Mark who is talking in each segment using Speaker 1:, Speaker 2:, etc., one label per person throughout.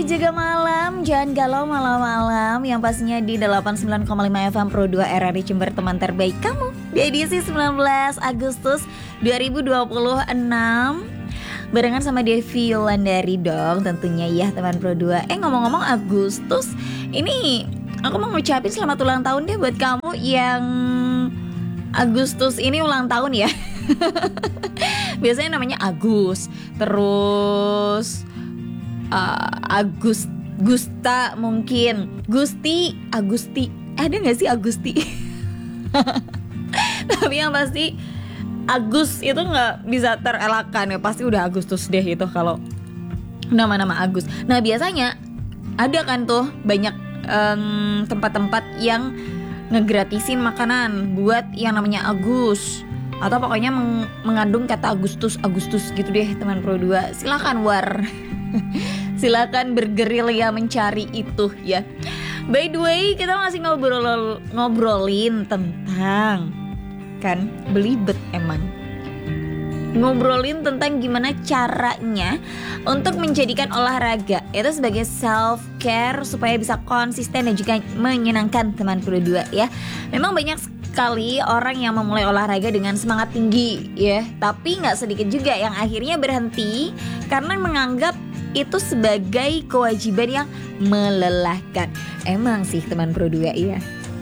Speaker 1: Jaga malam, jangan galau malam-malam. Yang pastinya di 89,5 FM Pro 2 RRI Jember, teman terbaik kamu. Di edisi 19 Agustus 2026 barengan sama Devi Yulandari dong tentunya ya teman Pro 2. Ngomong-ngomong Agustus, ini aku mau ngucapin selamat ulang tahun deh buat kamu yang Agustus ini ulang tahun ya. Biasanya namanya Agus, terus Gusta mungkin, Gusti, Agusti, ada gak sih Agusti? Tapi yang pasti Agus itu gak bisa terelakkan ya, pasti udah Agustus deh itu kalau nama-nama Agus. Nah biasanya ada kan tuh banyak tempat-tempat yang ngegratisin makanan buat yang namanya Agus, atau pokoknya mengandung kata Agustus gitu deh teman Pro 2. Silakan war. Silakan bergerilya mencari itu ya. By the way, kita masih ngobrolin tentang, kan belibet emang, ngobrolin tentang gimana caranya untuk menjadikan olahraga itu sebagai self care supaya bisa konsisten dan juga menyenangkan teman Pro 2 ya. Memang banyak sekali orang yang memulai olahraga dengan semangat tinggi ya, tapi gak sedikit juga yang akhirnya berhenti karena menganggap itu sebagai kewajiban yang melelahkan. Emang sih teman Pro 2 ya,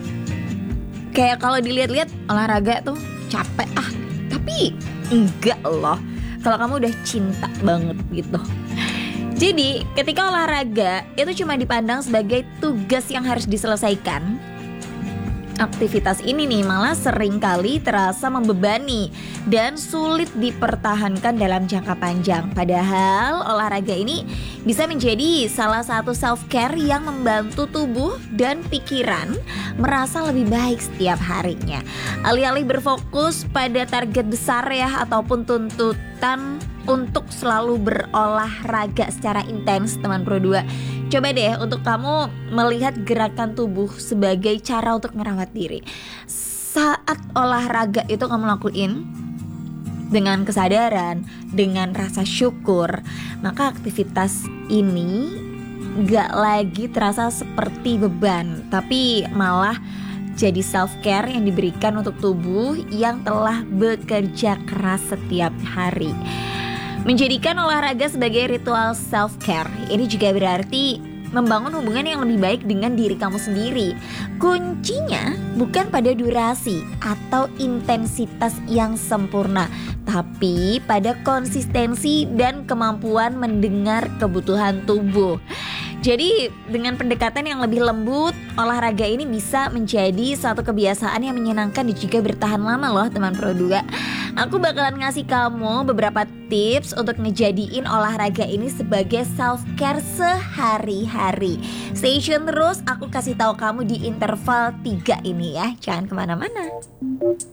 Speaker 1: kayak kalau dilihat-lihat olahraga tuh capek tapi enggak loh kalau kamu udah cinta banget gitu. Jadi ketika olahraga itu cuma dipandang sebagai tugas yang harus diselesaikan, aktivitas ini nih malah seringkali terasa membebani dan sulit dipertahankan dalam jangka panjang. Padahal olahraga ini bisa menjadi salah satu self care yang membantu tubuh dan pikiran merasa lebih baik setiap harinya. Alih-alih berfokus pada target besar ya ataupun tuntutan untuk selalu berolahraga secara intens teman Pro 2. Coba deh untuk kamu melihat gerakan tubuh sebagai cara untuk merawat diri. Saat olahraga itu kamu lakuin dengan kesadaran, dengan rasa syukur, maka aktivitas ini gak lagi terasa seperti beban, tapi malah jadi self care yang diberikan untuk tubuh yang telah bekerja keras setiap hari. Menjadikan olahraga sebagai ritual self-care ini juga berarti membangun hubungan yang lebih baik dengan diri kamu sendiri. Kuncinya bukan pada durasi atau intensitas yang sempurna, tapi pada konsistensi dan kemampuan mendengar kebutuhan tubuh. Jadi dengan pendekatan yang lebih lembut, olahraga ini bisa menjadi satu kebiasaan yang menyenangkan dan juga bertahan lama loh teman Pro 2. Aku bakalan ngasih kamu beberapa tips untuk ngejadiin olahraga ini sebagai self care sehari-hari. Stay tune terus, aku kasih tahu kamu di interval 3 ini ya. Jangan kemana-mana.